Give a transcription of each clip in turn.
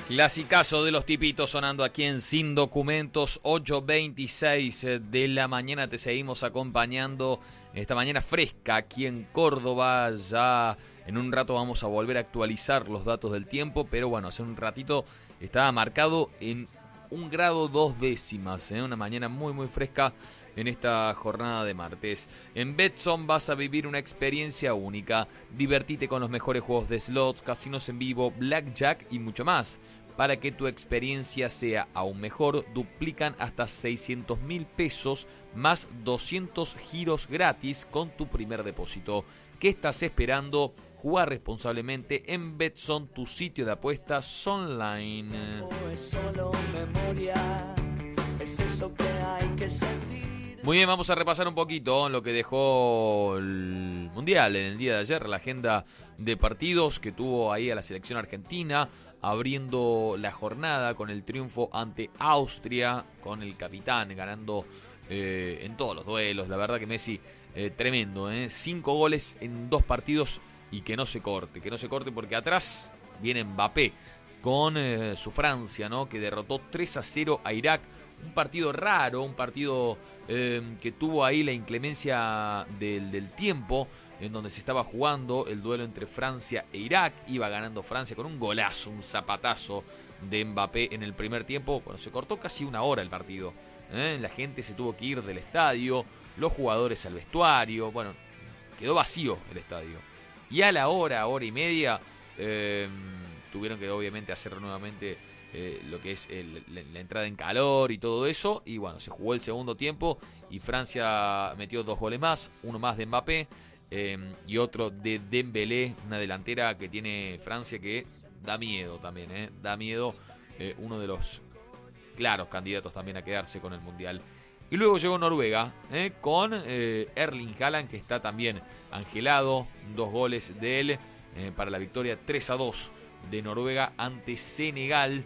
Clasicazo de los tipitos sonando aquí en Sin Documentos, 8:26 de la mañana. Te seguimos acompañando esta mañana fresca aquí en Córdoba. Ya en un rato vamos a volver a actualizar los datos del tiempo, pero bueno, hace un ratito estaba marcado en 1 grado 2 décimas, una mañana muy fresca en esta jornada de martes. En Betson vas a vivir una experiencia única. Divertite con los mejores juegos de slots, casinos en vivo, blackjack y mucho más. Para que tu experiencia sea aún mejor, duplican hasta 600.000 pesos más 200 giros gratis con tu primer depósito. ¿Qué estás esperando? Jugar responsablemente en Betson, tu sitio de apuestas online. Es solo memoria, es eso que hay que sentir. Muy bien, vamos a repasar un poquito lo que dejó el Mundial en el día de ayer, la agenda de partidos que tuvo ahí a la selección argentina, abriendo la jornada con el triunfo ante Austria, con el capitán ganando en todos los duelos. La verdad que Messi, tremendo, 5 goles en 2 partidos y que no se corte porque atrás viene Mbappé con su Francia, ¿no? Que derrotó 3-0 a Irak. Un partido raro, un partido que tuvo ahí la inclemencia del tiempo, en donde se estaba jugando el duelo entre Francia e Irak. Iba ganando Francia con un golazo, un zapatazo de Mbappé en el primer tiempo. Bueno, se cortó casi 1 hora el partido. La gente se tuvo que ir del estadio, los jugadores al vestuario. Bueno, quedó vacío el estadio. Y a la hora y media, tuvieron que obviamente hacer nuevamente lo que es la entrada en calor y todo eso. Y bueno, se jugó el segundo tiempo y Francia metió 2 goles más, uno más de Mbappé y otro de Dembélé, una delantera que tiene Francia que da miedo también, da miedo, uno de los claros candidatos también a quedarse con el Mundial. Y luego llegó Noruega con Erling Haaland, que está también angelado, 2 goles de él para la victoria 3-2 de Noruega ante Senegal.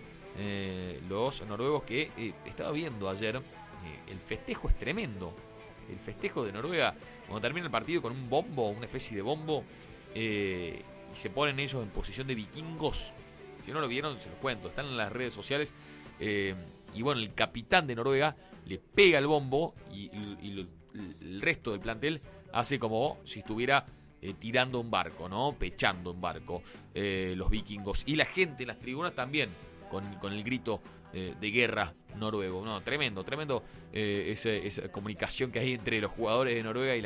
Los noruegos que estaba viendo ayer, el festejo es tremendo. El festejo de Noruega, cuando termina el partido con un bombo, una especie de bombo, y se ponen ellos en posición de vikingos. Si no lo vieron, se los cuento, están en las redes sociales. Y bueno, el capitán de Noruega le pega el bombo y el resto del plantel hace como si estuviera tirando un barco, ¿no? Pechando un barco, los vikingos. Y la gente en las tribunas también, con el grito de guerra noruego. No, tremendo esa comunicación que hay entre los jugadores de Noruega y la